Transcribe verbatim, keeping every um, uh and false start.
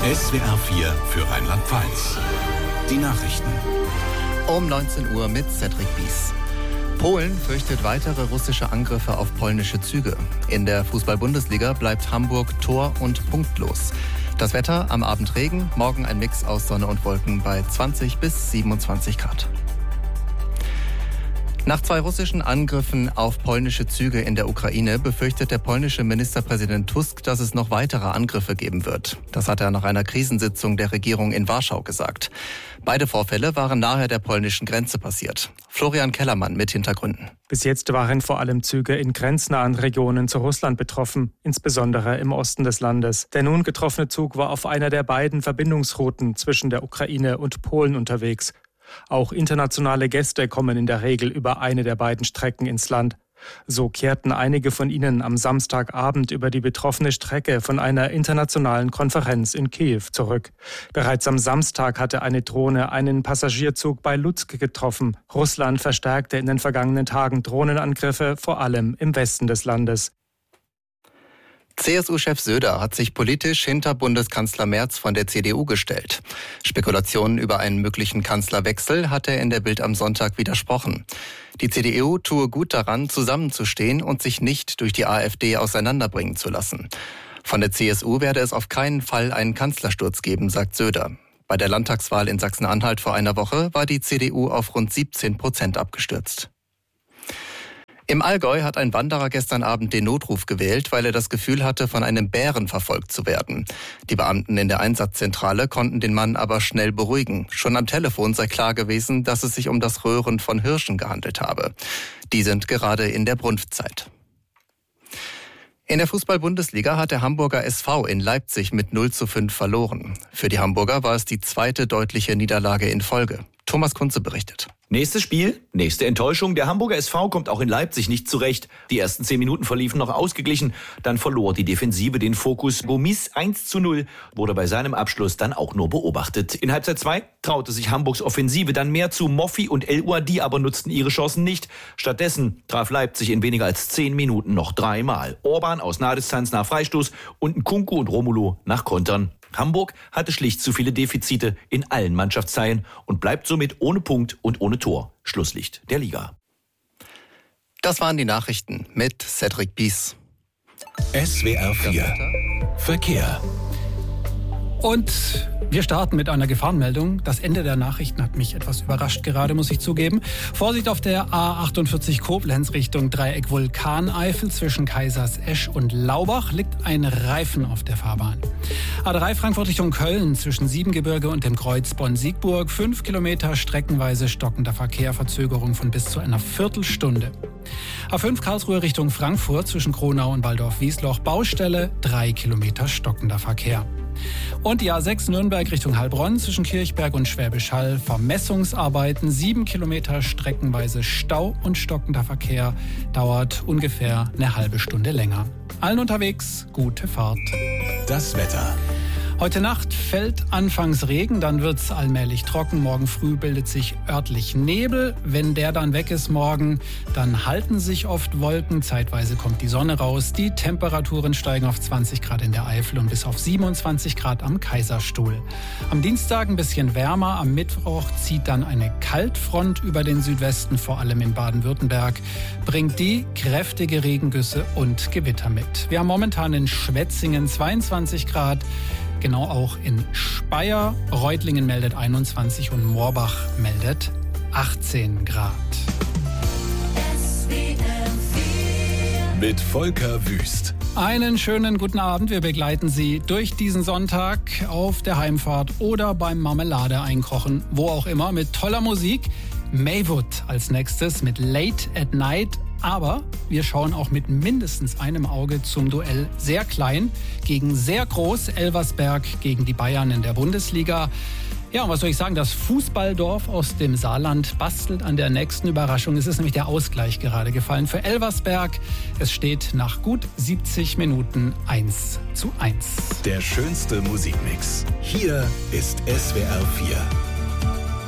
S W R vier für Rheinland-Pfalz. Die Nachrichten. Um neunzehn Uhr mit Cedric Bies. Polen fürchtet weitere russische Angriffe auf polnische Züge. In der Fußball-Bundesliga bleibt Hamburg tor- und punktlos. Das Wetter: am Abend Regen, morgen ein Mix aus Sonne und Wolken bei zwanzig bis siebenundzwanzig Grad. Nach zwei russischen Angriffen auf polnische Züge in der Ukraine befürchtet der polnische Ministerpräsident Tusk, dass es noch weitere Angriffe geben wird. Das hat er nach einer Krisensitzung der Regierung in Warschau gesagt. Beide Vorfälle waren nahe der polnischen Grenze passiert. Florian Kellermann mit Hintergründen. Bis jetzt waren vor allem Züge in grenznahen Regionen zu Russland betroffen, insbesondere im Osten des Landes. Der nun getroffene Zug war auf einer der beiden Verbindungsrouten zwischen der Ukraine und Polen unterwegs. Auch internationale Gäste kommen in der Regel über eine der beiden Strecken ins Land. So kehrten einige von ihnen am Samstagabend über die betroffene Strecke von einer internationalen Konferenz in Kiew zurück. Bereits am Samstag hatte eine Drohne einen Passagierzug bei Lutsk getroffen. Russland verstärkte in den vergangenen Tagen Drohnenangriffe, vor allem im Westen des Landes. C S U-Chef Söder hat sich politisch hinter Bundeskanzler Merz von der C D U gestellt. Spekulationen über einen möglichen Kanzlerwechsel hat er in der Bild am Sonntag widersprochen. Die C D U tue gut daran, zusammenzustehen und sich nicht durch die AfD auseinanderbringen zu lassen. Von der C S U werde es auf keinen Fall einen Kanzlersturz geben, sagt Söder. Bei der Landtagswahl in Sachsen-Anhalt vor einer Woche war die C D U auf rund siebzehn Prozent abgestürzt. Im Allgäu hat ein Wanderer gestern Abend den Notruf gewählt, weil er das Gefühl hatte, von einem Bären verfolgt zu werden. Die Beamten in der Einsatzzentrale konnten den Mann aber schnell beruhigen. Schon am Telefon sei klar gewesen, dass es sich um das Röhren von Hirschen gehandelt habe. Die sind gerade in der Brunftzeit. In der Fußball-Bundesliga hat der Hamburger S V in Leipzig mit null zu fünf verloren. Für die Hamburger war es die zweite deutliche Niederlage in Folge. Thomas Kunze berichtet. Nächstes Spiel, nächste Enttäuschung. Der Hamburger S V kommt auch in Leipzig nicht zurecht. Die ersten zehn Minuten verliefen noch ausgeglichen. Dann verlor die Defensive den Fokus. Gomis eins zu null wurde bei seinem Abschluss dann auch nur beobachtet. In Halbzeit zwei traute sich Hamburgs Offensive dann mehr zu. Moffi und El Ouadi aber nutzten ihre Chancen nicht. Stattdessen traf Leipzig in weniger als zehn Minuten noch dreimal. Orban aus Nahdistanz nach Freistoß und Nkunku und Romulo nach Kontern. Hamburg hatte schlicht zu viele Defizite in allen Mannschaftsteilen und bleibt somit ohne Punkt und ohne Tor. Schlusslicht der Liga. Das waren die Nachrichten mit Cedric Bies. S W R vier Verkehr. Und wir starten mit einer Gefahrenmeldung. Das Ende der Nachrichten hat mich etwas überrascht gerade, muss ich zugeben. Vorsicht auf der A achtundvierzig Koblenz Richtung Dreieck Vulkaneifel. Zwischen Kaisersesch und Laubach liegt ein Reifen auf der Fahrbahn. A drei Frankfurt Richtung Köln zwischen Siebengebirge und dem Kreuz Bonn-Siegburg. Fünf Kilometer streckenweise stockender Verkehr, Verzögerung von bis zu einer Viertelstunde. A fünf Karlsruhe Richtung Frankfurt zwischen Kronau und Waldorf-Wiesloch. Baustelle, drei Kilometer stockender Verkehr. Und die A sechs Nürnberg Richtung Heilbronn zwischen Kirchberg und Schwäbisch Hall. Vermessungsarbeiten, sieben Kilometer streckenweise Stau und stockender Verkehr. Dauert ungefähr eine halbe Stunde länger. Allen unterwegs, gute Fahrt. Das Wetter. Heute Nacht fällt anfangs Regen, dann wird es allmählich trocken. Morgen früh bildet sich örtlich Nebel. Wenn der dann weg ist morgen, dann halten sich oft Wolken. Zeitweise kommt die Sonne raus. Die Temperaturen steigen auf zwanzig Grad in der Eifel und bis auf siebenundzwanzig Grad am Kaiserstuhl. Am Dienstag ein bisschen wärmer. Am Mittwoch zieht dann eine Kaltfront über den Südwesten, vor allem in Baden-Württemberg. Bringt die kräftige Regengüsse und Gewitter mit. Wir haben momentan in Schwetzingen zweiundzwanzig Grad. Genau auch in Speyer. Reutlingen meldet einundzwanzig und Moorbach meldet achtzehn Grad. Mit Volker Wüst. Einen schönen guten Abend. Wir begleiten Sie durch diesen Sonntag auf der Heimfahrt oder beim Marmelade einkochen, wo auch immer, mit toller Musik. Maywood als nächstes mit Late at Night. Aber wir schauen auch mit mindestens einem Auge zum Duell sehr klein gegen sehr groß. Elversberg gegen die Bayern in der Bundesliga. Ja, und was soll ich sagen, das Fußballdorf aus dem Saarland bastelt an der nächsten Überraschung. Es ist nämlich der Ausgleich gerade gefallen für Elversberg. Es steht nach gut siebzig Minuten eins zu eins. Der schönste Musikmix. Hier ist S W R vier.